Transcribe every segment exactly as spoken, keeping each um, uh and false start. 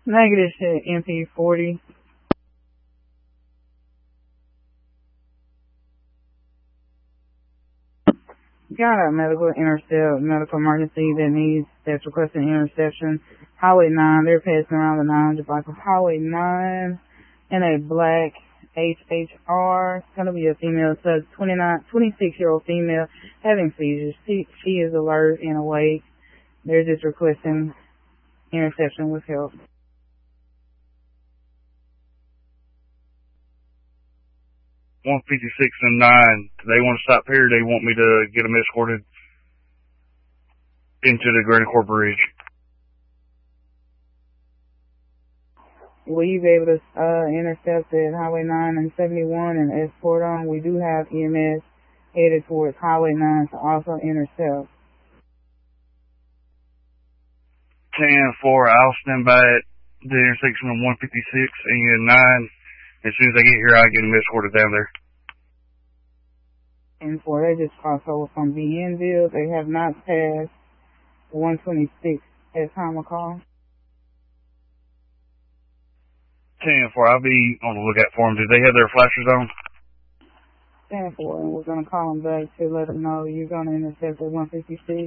Negative to M P forty. Got a medical intercept, medical emergency that needs, that's requesting interception. Highway nine, they're passing around the nine hundred block of Highway nine in a black H H R. It's going to be a female, so twenty-nine, twenty-six-year-old female having seizures. She, she is alert and awake. They're just requesting interception with help. one fifty-six and nine. They want to stop here. They want me to get them escorted into the Granite Court Bridge. Will you be able to uh, intercept at Highway nine and seventy-one and escort on? We do have E M S headed towards Highway nine to also intercept. ten four, I'll stand by at the intersection of one fifty-six and nine. As soon as I get here, I'll get them escorted down there. And four, they just crossed over from Bienville. They have not passed one twenty-six at time of call. ten four, I'll be on the lookout for them. Did they have their flashers on? ten four, and we're going to call them back to let them know you're going to intercept at one fifty-six.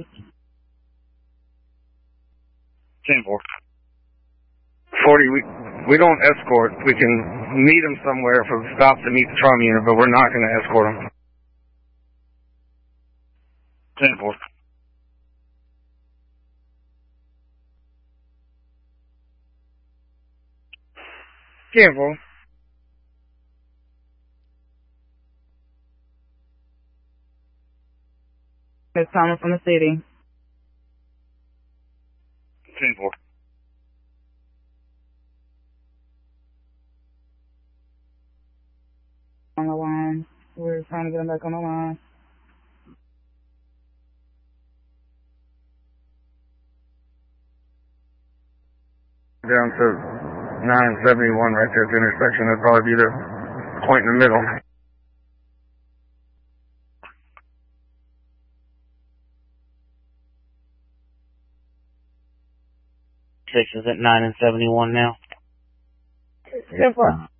ten four. forty, we, we don't escort. We can meet them somewhere for the stop to meet the trauma unit, but we're not going to escort them. ten four. ten four. It's coming from the city. ten four. On the line. We're trying to get them back on the line. Down to nine seventy-one right there at the intersection. That'd probably be the point in the middle. Six is at nine and seventy-one now. ten four.